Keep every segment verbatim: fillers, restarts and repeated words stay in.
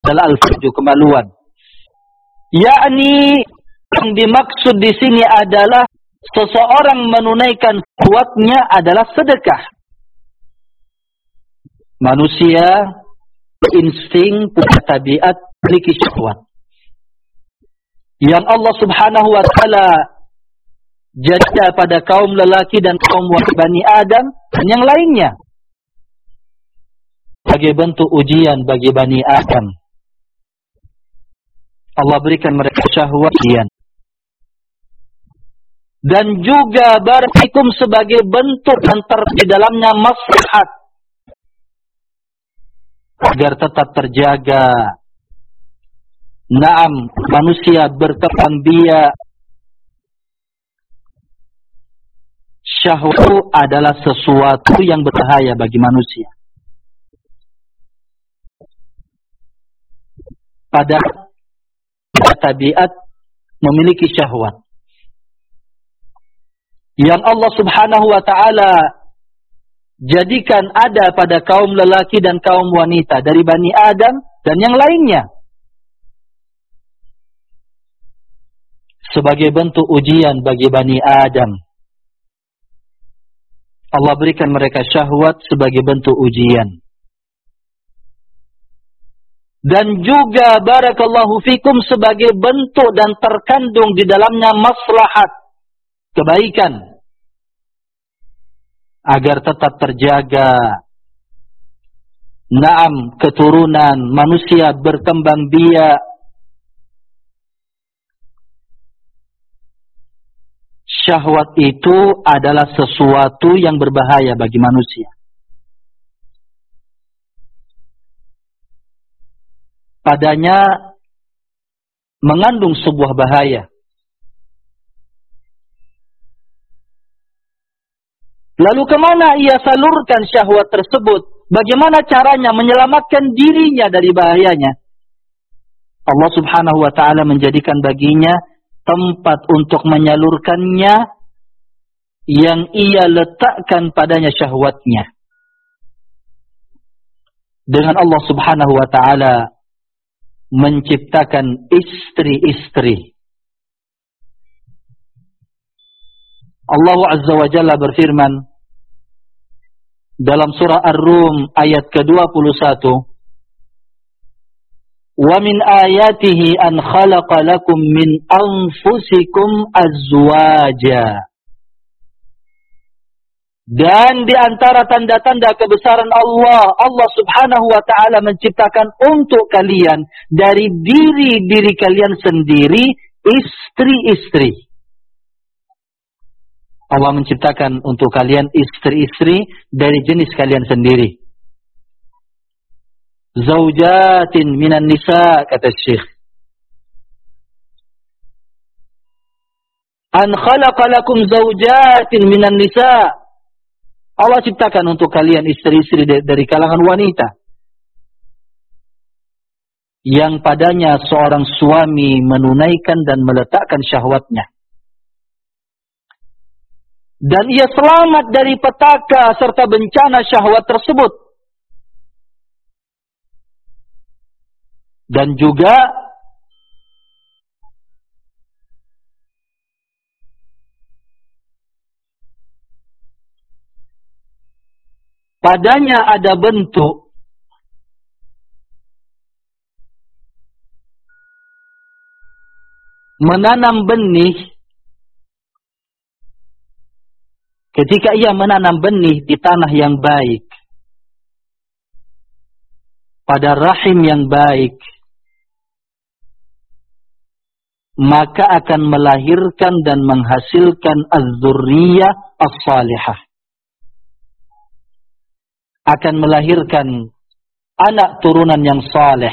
adalah al-farju, kemaluan. Yakni yang dimaksud di sini adalah seseorang menunaikan syahwatnya adalah sedekah. Manusia insting, punya tabiat memiliki syahwat. Yang Allah Subhanahu wa taala jadikan pada kaum lelaki dan kaum Bani Adam dan yang lainnya sebagai bentuk ujian bagi Bani Adam. Allah berikan mereka syahwat dan juga barakum sebagai bentuk yang di dalamnya maslahat agar tetap terjaga. Naam, manusia berkembang biak. Syahwat adalah sesuatu yang berbahaya bagi manusia. Pada tabiat memiliki syahwat. Yang Allah Subhanahu wa taala jadikan ada pada kaum lelaki dan kaum wanita dari Bani Adam dan yang lainnya. Sebagai bentuk ujian bagi Bani Adam. Allah berikan mereka syahwat sebagai bentuk ujian. Dan juga barakallahu fikum sebagai bentuk dan terkandung di dalamnya maslahat, kebaikan, agar tetap terjaga. Naam, keturunan manusia berkembang biak. Syahwat itu adalah sesuatu yang berbahaya bagi manusia. Padanya mengandung sebuah bahaya. Lalu kemana ia salurkan syahwat tersebut? Bagaimana caranya menyelamatkan dirinya dari bahayanya? Allah Subhanahu wa taala menjadikan baginya tempat untuk menyalurkannya yang ia letakkan padanya syahwatnya. Dengan Allah Subhanahu wa taala menciptakan istri-istri. Allah Azza wa Jalla berfirman dalam surah Ar-Rum ayat ke dua puluh satu, "Wa min ayatihi an khalaqa lakum min anfusikum azwaja." Dan di antara tanda-tanda kebesaran Allah, Allah Subhanahu wa taala menciptakan untuk kalian dari diri-diri kalian sendiri istri-istri. Allah menciptakan untuk kalian istri-istri dari jenis kalian sendiri. Zaujatin minan nisa, kata Syekh. An khalaqa lakum zaujatin minan nisa. Allah ciptakan untuk kalian istri-istri dari kalangan wanita yang padanya seorang suami menunaikan dan meletakkan syahwatnya. Dan ia selamat dari petaka serta bencana syahwat tersebut. Dan juga padanya ada bentuk menanam benih. Ketika ia menanam benih di tanah yang baik, pada rahim yang baik, maka akan melahirkan dan menghasilkan az-dzurriyyah as-salihah. Akan melahirkan anak turunan yang saleh.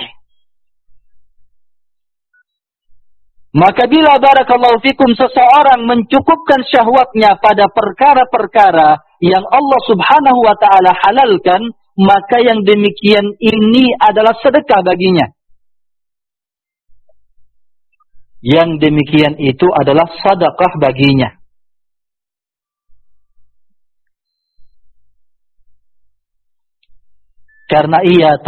Maka bila barakallahu fikum seseorang mencukupkan syahwatnya pada perkara-perkara yang Allah Subhanahu wa taala halalkan, maka yang demikian ini adalah sedekah baginya. Yang demikian itu adalah sedekah baginya. Karena ia